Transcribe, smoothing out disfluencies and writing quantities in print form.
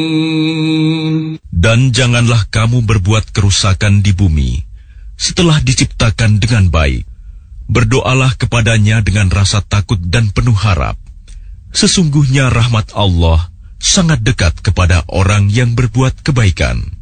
Dan janganlah kamu berbuat kerusakan di bumi setelah diciptakan dengan baik. Berdoalah kepadanya dengan rasa takut dan penuh harap. Sesungguhnya rahmat Allah sangat dekat kepada orang yang berbuat kebaikan.